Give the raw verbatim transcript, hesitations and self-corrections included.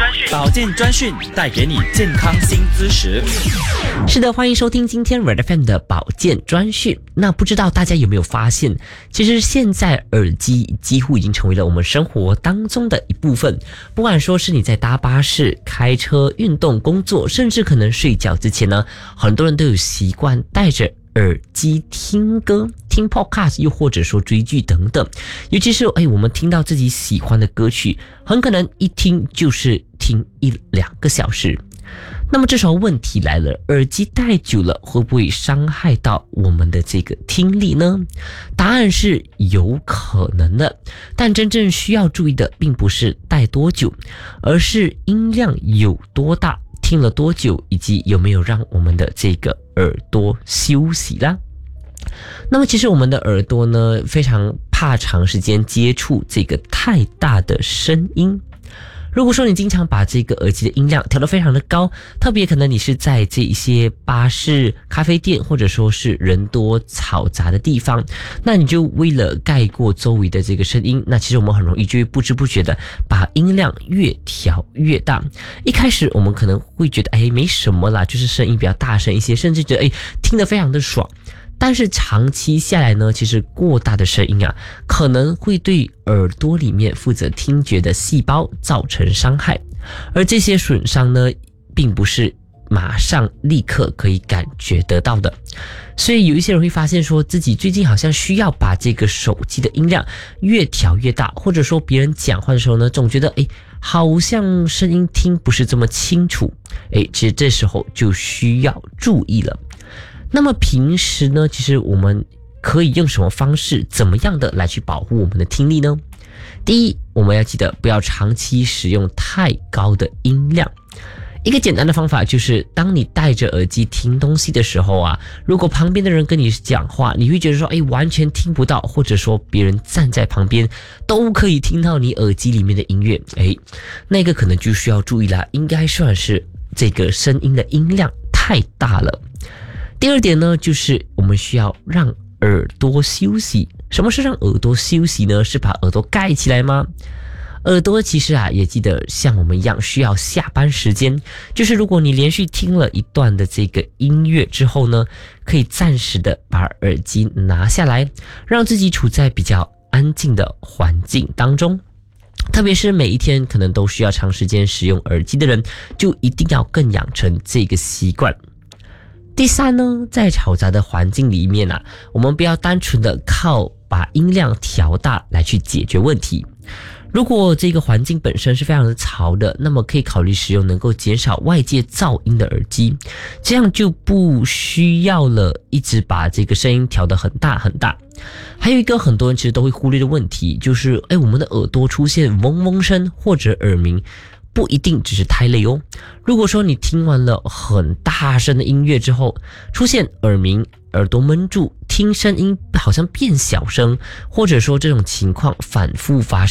保健专讯带给你健康新知识。 是的，欢迎收听今天 Red F M 的保健专讯。那不知道大家有没有发现，其实现在耳机几乎已经成为了我们生活当中的一部分。不管说是你在搭巴士、开车、运动、工作，甚至可能睡觉之前呢，很多人都有习惯戴着耳机听歌、听 podcast， 又或者说追剧等等。尤其是哎，我们听到自己喜欢的歌曲，很可能一听就是听一两个小时。那么这时候问题来了，耳机戴久了会不会伤害到我们的这个听力呢？答案是有可能的，但真正需要注意的并不是戴多久，而是音量有多大，听了多久，以及有没有让我们的这个耳朵休息啦。那么其实我们的耳朵呢，非常怕长时间接触这个太大的声音。如果说你经常把这个耳机的音量调得非常的高，特别可能你是在这一些巴士、咖啡店，或者说是人多嘈杂的地方，那你就为了盖过周围的这个声音，那其实我们很容易就会不知不觉的把音量越调越大。一开始我们可能会觉得哎没什么啦，就是声音比较大声一些，甚至觉得哎听得非常的爽。但是长期下来呢，其实过大的声音啊，可能会对耳朵里面负责听觉的细胞造成伤害，而这些损伤呢，并不是马上立刻可以感觉得到的。所以有一些人会发现说，自己最近好像需要把这个手机的音量越调越大，或者说别人讲话的时候呢，总觉得诶好像声音听不是这么清楚，诶其实这时候就需要注意了。那么平时呢，其实我们可以用什么方式，怎么样的来去保护我们的听力呢？第一，我们要记得不要长期使用太高的音量。一个简单的方法就是，当你戴着耳机听东西的时候啊，如果旁边的人跟你讲话，你会觉得说，哎，完全听不到，或者说别人站在旁边都可以听到你耳机里面的音乐，哎，那个可能就需要注意啦，应该算是这个声音的音量太大了。第二点呢，就是我们需要让耳朵休息。什么是让耳朵休息呢？是把耳朵盖起来吗？耳朵其实啊，也记得像我们一样需要下班时间，就是如果你连续听了一段的这个音乐之后呢，可以暂时的把耳机拿下来，让自己处在比较安静的环境当中。特别是每一天可能都需要长时间使用耳机的人，就一定要更养成这个习惯。第三呢，在嘈杂的环境里面啊，我们不要单纯的靠把音量调大来去解决问题。如果这个环境本身是非常的嘈的，那么可以考虑使用能够减少外界噪音的耳机，这样就不需要了一直把这个声音调得很大很大。还有一个很多人其实都会忽略的问题，就是哎，我们的耳朵出现嗡嗡声或者耳鸣，不一定只是太累哦。如果说你听完了很大声的音乐之后，出现耳鸣、耳朵闷住、听声音好像变小声，或者说这种情况反复发生，